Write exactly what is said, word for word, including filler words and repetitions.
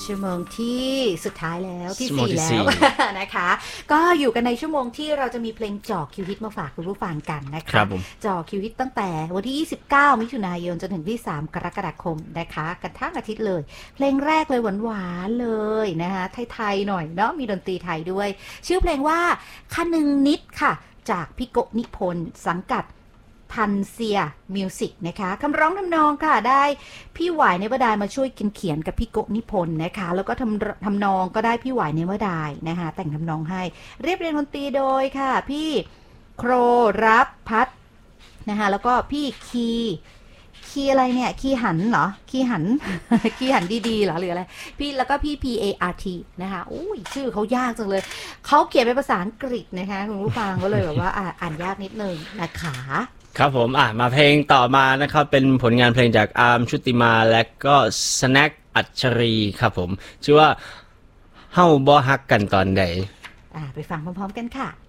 ชั่วโมงที่สุดท้ายแล้วที่สี่แล้วนะคะก็อยู่กันในชั่วโมงที่เราจะมีเพลงจ่อคิวฮิตมาฝากคุณผู้ฟังกันนะคะจ่อคิวฮิตตั้งแต่วันที่ยี่สิบเก้ามิถุนายนจนถึงที่สามกรกฎาคมนะคะกันทั้งอาทิตย์เลยเพลงแรกเลยหวานๆเลยนะคะไทยๆหน่อยเนาะมีดนตรีไทยด้วยชื่อเพลงว่าคนึงนิดค่ะจากพี่โกนิพนธ์สังกัดทันเซียมิวสิกนะคะคำร้องทำนองค่ะได้พี่หวายเนวดายมาช่วยเขียนกับพี่โกนิพนธ์นะคะแล้วก็ทำทำนองก็ได้พี่หวายเนวดายนะคะแต่งทำนองให้เรียบเรียงดนตรีโดยค่ะพี่โครรับพัดนะคะแล้วก็พี่คีคีอะไรเนี่ยคีหันเหรอคีหัน คีหันดีๆเหรอหรืออะไรพี่แล้วก็พี่ พี เอ อาร์ ที นะคะอุ้ยชื่อเขายากจังเลยเขาเขียนเป็นภาษาอังกฤษนะคะคุณผู้ฟังก็เลยแบบว่าอ่านยากนิดนึงนะคะครับผมอ่ะมาเพลงต่อมานะครับเป็นผลงานเพลงจากอาร์มชุติมาและก็สแน็คอัญชรีครับผมชื่อว่าเฮ้าบ่ฮักกันตอนใดอ่ะไปฟังพร้อมๆกันค่ะ